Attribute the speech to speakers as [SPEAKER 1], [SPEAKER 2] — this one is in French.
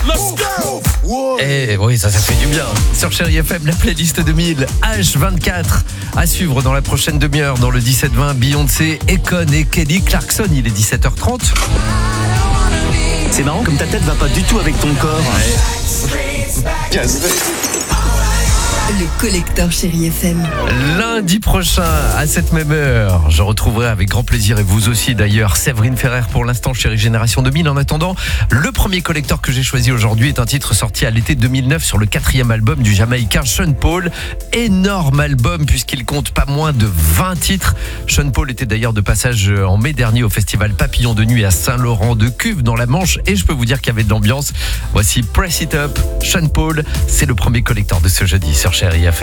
[SPEAKER 1] Et oui, ça fait du bien. Sur Chérie FM, la playlist 2000, H24. À suivre dans la prochaine demi-heure, dans le 17-20, Beyoncé, Akon et Kelly Clarkson. Il est 17h30.
[SPEAKER 2] C'est marrant comme ta tête va pas du tout avec ton corps.
[SPEAKER 3] Le collecteur Chérie FM.
[SPEAKER 1] Lundi prochain, à cette même heure, je retrouverai avec grand plaisir, et vous aussi d'ailleurs, Séverine Ferrer pour l'instant, Chérie Génération 2000. En attendant, le premier collector que j'ai choisi aujourd'hui est un titre sorti à l'été 2009 sur le 4e album du Jamaïcain Sean Paul. Énorme album puisqu'il compte pas moins de 20 titres. Sean Paul était d'ailleurs de passage en mai dernier au festival Papillon de Nuit à Saint-Laurent-de-Cuve dans la Manche, et je peux vous dire qu'il y avait de l'ambiance. Voici Press It Up, Sean Paul, c'est le premier collector de ce jeudi sur Chérie FM.